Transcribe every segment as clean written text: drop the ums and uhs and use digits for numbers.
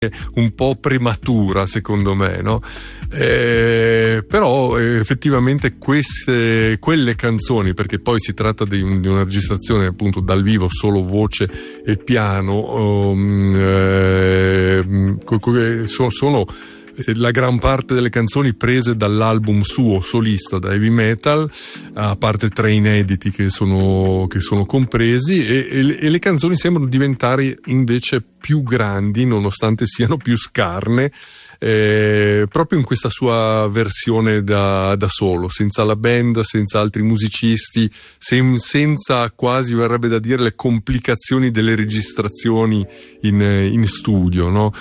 un po' prematura, secondo me, no? Però effettivamente quelle canzoni, perché poi si tratta di una registrazione appunto dal vivo, solo voce e piano, sono la gran parte delle canzoni prese dall'album suo solista da Heavy Metal, a parte 3 inediti che sono compresi, e le canzoni sembrano diventare invece più grandi nonostante siano più scarne, proprio in questa sua versione da solo, senza la band, senza altri musicisti, senza, quasi verrebbe da dire, le complicazioni delle registrazioni in studio, no?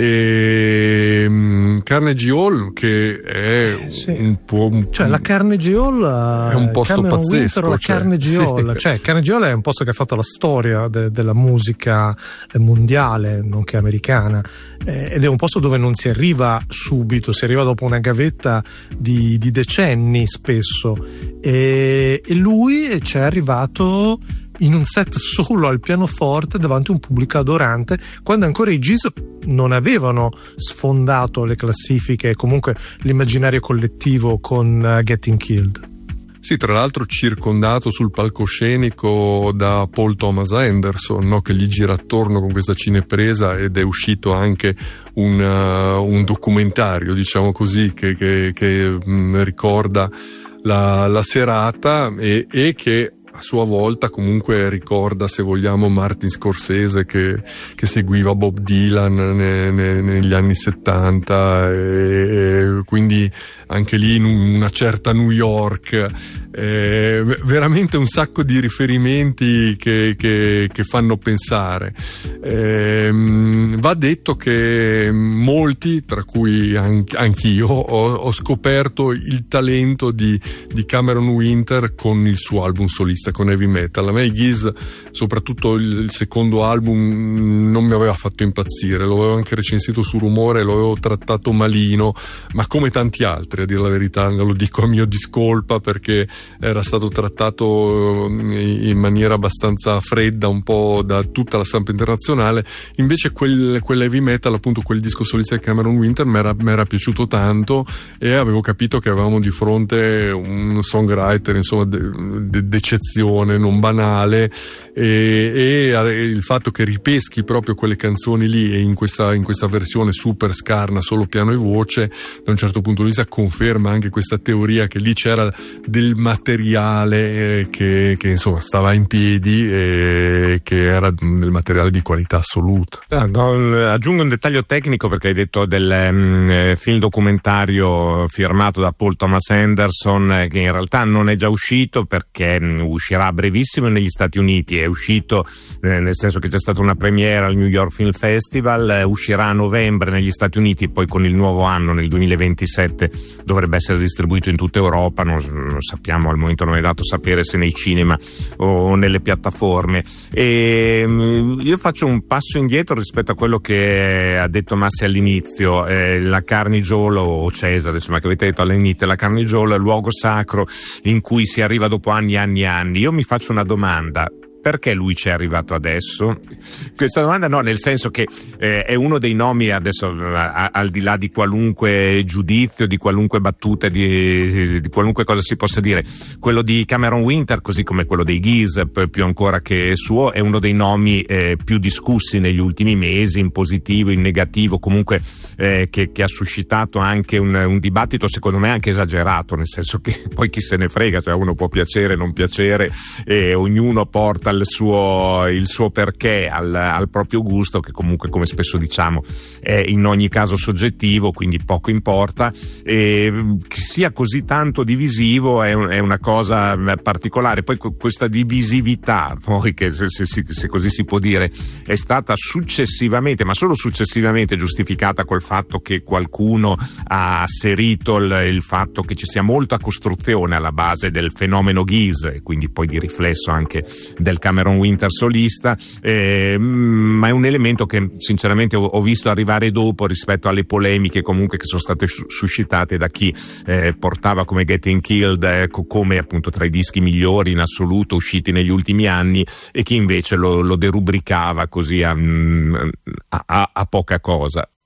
Carnegie Hall, che è un po', cioè la Carnegie Hall è un posto Cameron pazzesco, Winter, la Carnegie Hall, cioè Carnegie Hall è un posto che ha fatto la storia della musica mondiale, nonché americana, ed è un posto dove non si arriva subito, si arriva dopo una gavetta di decenni spesso, e lui ci è arrivato in un set solo al pianoforte davanti a un pubblico adorante, quando ancora i Gees non avevano sfondato le classifiche e comunque l'immaginario collettivo con Getting Killed. Sì, tra l'altro circondato sul palcoscenico da Paul Thomas Anderson, no? Che gli gira attorno con questa cinepresa, ed è uscito anche un documentario, diciamo così, che ricorda la serata, e che a sua volta comunque ricorda, se vogliamo, Martin Scorsese che seguiva Bob Dylan negli anni 70, e quindi anche lì in una certa New York, veramente un sacco di riferimenti che fanno pensare. Va detto che molti, tra cui anch'io, ho scoperto il talento di Cameron Winter con il suo album solista, con Heavy Metal. A me i Gees, soprattutto il secondo album, non mi aveva fatto impazzire, lo avevo anche recensito su Rumore, lo avevo trattato malino, ma come tanti altri, a dire la verità, lo dico a mio discolpa, perché era stato trattato in maniera abbastanza fredda un po' da tutta la stampa internazionale. Invece quel Heavy Metal, appunto quel disco solista di Cameron Winter, mi era piaciuto tanto, e avevo capito che avevamo di fronte un songwriter, insomma, d'eccezione, non banale, e il fatto che ripeschi proprio quelle canzoni lì, e in questa versione super scarna, solo piano e voce, da un certo punto di vista conferma anche questa teoria che lì c'era del materiale che insomma stava in piedi, e che era del materiale di qualità assoluta. Aggiungo un dettaglio tecnico, perché hai detto del film documentario firmato da Paul Thomas Anderson, che in realtà non è già uscito, perché uscirà a brevissimo negli Stati Uniti. È uscito nel senso che c'è stata una premiera al New York Film Festival, uscirà a novembre negli Stati Uniti, e poi con il nuovo anno, nel 2027, dovrebbe essere distribuito in tutta Europa. Non sappiamo, al momento non è dato sapere se nei cinema o nelle piattaforme. E io faccio un passo indietro rispetto a quello che ha detto Massi all'inizio. La Carnegie Hall, o Cesare, insomma, che avete detto all'inizio, la Carnegie Hall è il luogo sacro in cui si arriva dopo anni e anni e anni. Io mi faccio una domanda: perché lui ci è arrivato adesso? Questa domanda no, nel senso che è uno dei nomi, adesso al di là di qualunque giudizio, di qualunque battuta, di qualunque cosa si possa dire, quello di Cameron Winter, così come quello dei Gees, più ancora che suo, è uno dei nomi più discussi negli ultimi mesi, in positivo, in negativo, comunque che ha suscitato anche un dibattito, secondo me anche esagerato, nel senso che poi chi se ne frega, cioè uno può piacere, non piacere, e ognuno porta il suo perché al proprio gusto, che comunque, come spesso diciamo, è in ogni caso soggettivo, quindi poco importa, e che sia così tanto divisivo è una cosa particolare. Poi questa divisività, poi, che se così si può dire, è stata successivamente, ma solo successivamente, giustificata col fatto che qualcuno ha asserito il fatto che ci sia molta costruzione alla base del fenomeno Gees, e quindi poi di riflesso anche del del Cameron Winter solista, ma è un elemento che sinceramente ho visto arrivare dopo rispetto alle polemiche comunque che sono state suscitate da chi portava come Getting Killed come appunto tra i dischi migliori in assoluto usciti negli ultimi anni, e chi invece lo derubricava così a poca cosa.